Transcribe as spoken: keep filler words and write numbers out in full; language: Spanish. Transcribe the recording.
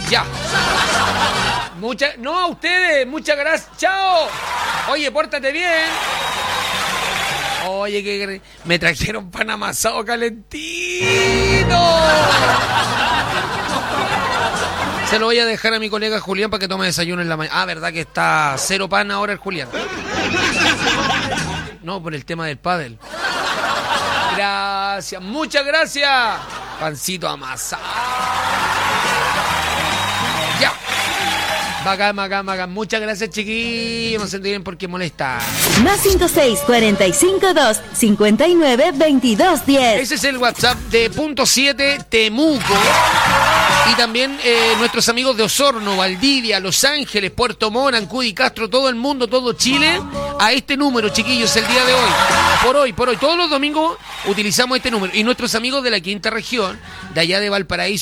Ya. Mucha, no a ustedes, muchas gracias. Chao. Oye, pórtate bien. Oye, que me trajeron pan amasado calentito. Se lo voy a dejar a mi colega Julián para que tome desayuno en la mañana. Ah, ¿verdad que está cero pan ahora el Julián? No, por el tema del pádel. Gracias, muchas gracias. Pancito amasado. Ya. Bacán, bacán, bacán. Muchas gracias, chiquillos. Me sentí bien porque molesta. Más cinco seis, cuarenta y cinco, dos, cincuenta y nueve, veintidós, diez. Ese es el WhatsApp de Punto siete Temuco. Y también eh, nuestros amigos de Osorno, Valdivia, Los Ángeles, Puerto Montt, Ancud y Castro, todo el mundo, todo Chile, a este número, chiquillos, el día de hoy. Por hoy, por hoy. Todos los domingos utilizamos este número. Y nuestros amigos de la quinta región, de allá de Valparaíso,